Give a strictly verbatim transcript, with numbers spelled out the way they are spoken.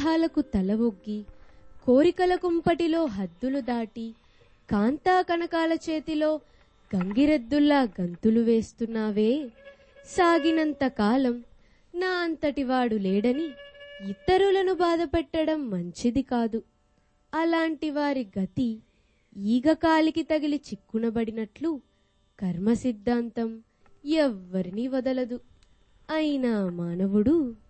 స్నేహాలకు తలవొగ్గి కోరికల కుంపటిలో హద్దులు దాటి కాంతా కనకాల చేతిలో గంగిరెద్దుల్లా గంతులు వేస్తున్నావే, సాగినంత కాలం నా అంతటివాడు లేడని ఇతరులను బాధపెట్టడం మంచిది కాదు. అలాంటి వారి గతి ఈగ కాలికి తగిలి చిక్కునబడినట్లు కర్మ సిద్ధాంతం ఎవ్వరినీ వదలదు. అయినా మానవుడు